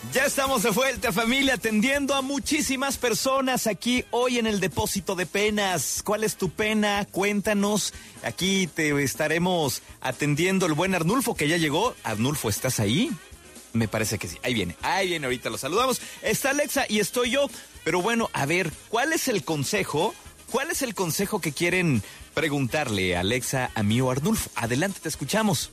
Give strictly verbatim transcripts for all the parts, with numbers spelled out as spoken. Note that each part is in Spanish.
Ya estamos de vuelta, familia, atendiendo a muchísimas personas aquí hoy en el Depósito de Penas. ¿Cuál es tu pena? Cuéntanos. Aquí te estaremos atendiendo el buen Arnulfo, que ya llegó. Arnulfo, ¿estás ahí? Me parece que sí. Ahí viene, ahí viene, ahorita lo saludamos. Está Alexa y estoy yo. Pero bueno, a ver, ¿cuál es el consejo? ¿Cuál es el consejo que quieren preguntarle a Alexa, a mí o a Arnulfo? Adelante, te escuchamos.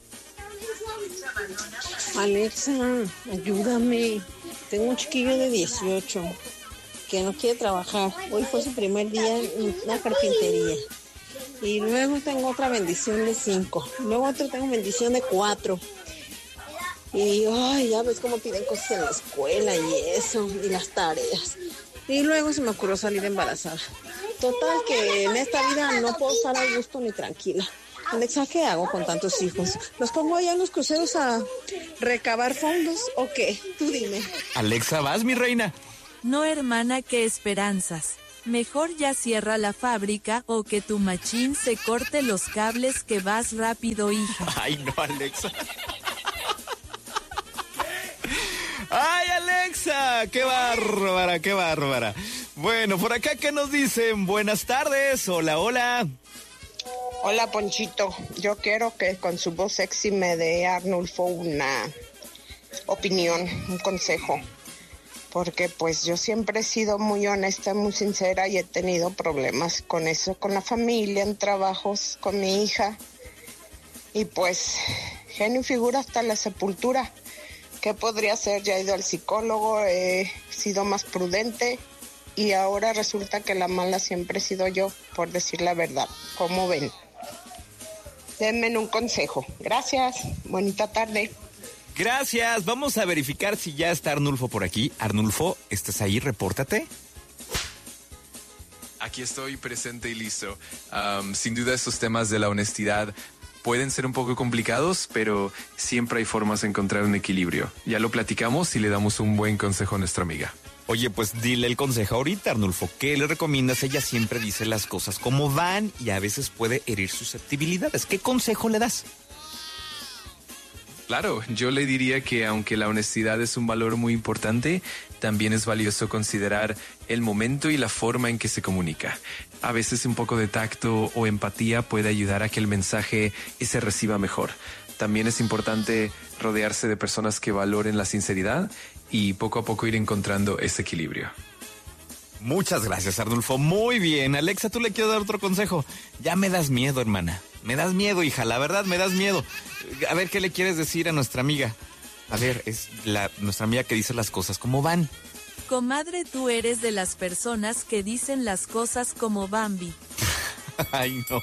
Alexa, ayúdame. Tengo un chiquillo de dieciocho que no quiere trabajar. Hoy fue su primer día en una carpintería. Y luego tengo otra bendición de cinco. Luego otro tengo bendición de cuatro. Y ay, ya ves cómo piden cosas en la escuela y eso, y las tareas. Y luego se me ocurrió salir embarazada. Total que en esta vida no puedo estar a gusto ni tranquila. Alexa, ¿qué hago con tantos hijos? ¿Los pongo allá en los cruceros a recabar fondos o qué? Tú dime. Alexa, ¿vas, mi reina? No, hermana, qué esperanzas. Mejor ya cierra la fábrica o que tu machín se corte los cables, que vas rápido, hija. Ay, no, Alexa. ¡Ay, Alexa! ¡Qué bárbara, qué bárbara! Bueno, por acá, ¿qué nos dicen? Buenas tardes, hola, hola. Hola, Ponchito. Yo quiero que con su voz sexy me dé Arnulfo una opinión, un consejo. Porque pues yo siempre he sido muy honesta, muy sincera y he tenido problemas con eso, con la familia, en trabajos, con mi hija. Y pues, genio y figura hasta la sepultura. ¿Qué podría hacer? Ya he ido al psicólogo, he sido más prudente y ahora resulta que la mala siempre he sido yo, por decir la verdad. ¿Cómo ven? Denme un consejo. Gracias. Bonita tarde. Gracias. Vamos a verificar si ya está Arnulfo por aquí. Arnulfo, ¿estás ahí? Repórtate. Aquí estoy presente y listo. Um, sin duda estos temas de la honestidad pueden ser un poco complicados, pero siempre hay formas de encontrar un equilibrio. Ya lo platicamos y le damos un buen consejo a nuestra amiga. Oye, pues dile el consejo ahorita, Arnulfo. ¿Qué le recomiendas? Ella siempre dice las cosas como van y a veces puede herir susceptibilidades. ¿Qué consejo le das? Claro, yo le diría que aunque la honestidad es un valor muy importante, también es valioso considerar el momento y la forma en que se comunica. A veces un poco de tacto o empatía puede ayudar a que el mensaje se reciba mejor. También es importante rodearse de personas que valoren la sinceridad y poco a poco ir encontrando ese equilibrio. Muchas gracias, Arnulfo. Muy bien. Alexa, ¿tú le quieres dar otro consejo? Ya me das miedo, hermana. Me das miedo, hija. La verdad, me das miedo. A ver, ¿qué le quieres decir a nuestra amiga? A ver, es la nuestra amiga que dice las cosas como van. Comadre, tú eres de las personas que dicen las cosas como Bambi. Ay, no.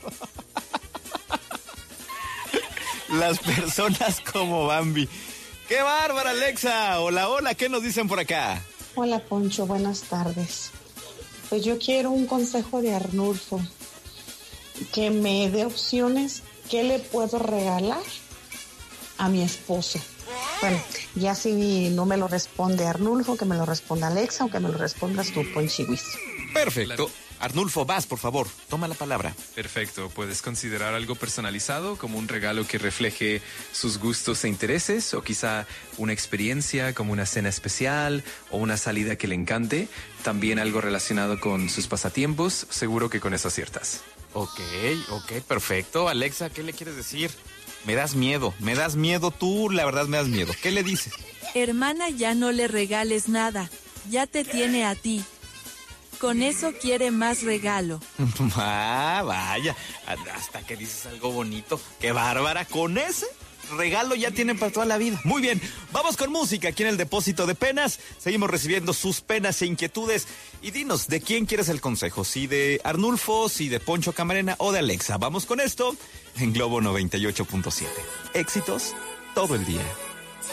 Las personas como Bambi. ¡Qué bárbara, Alexa! Hola, hola, ¿qué nos dicen por acá? Hola, Poncho, buenas tardes. Pues yo quiero un consejo de Arnulfo, que me dé opciones, ¿qué le puedo regalar a mi esposo? Bueno, ya si no me lo responde Arnulfo, que me lo responda Alexa o que me lo respondas tú, Ponchiwis. Perfecto. Arnulfo, vas, por favor, toma la palabra. Perfecto, puedes considerar algo personalizado como un regalo que refleje sus gustos e intereses, o quizá una experiencia como una cena especial o una salida que le encante. También algo relacionado con sus pasatiempos, seguro que con eso aciertas. Ok, ok, perfecto. Alexa, ¿qué le quieres decir? Me das miedo, me das miedo tú, la verdad me das miedo. ¿Qué le dices? Hermana, ya no le regales nada, ya te tiene a ti. Con eso quiere más regalo. Ah, vaya, hasta que dices algo bonito. ¡Qué bárbara! Con ese regalo ya tienen para toda la vida. Muy bien, vamos con música aquí en el Depósito de Penas. Seguimos recibiendo sus penas e inquietudes. Y dinos, ¿de quién quieres el consejo? ¿Si de Arnulfo, si de Poncho Camarena o de Alexa? Vamos con esto en Globo noventa y ocho punto siete. Éxitos todo el día.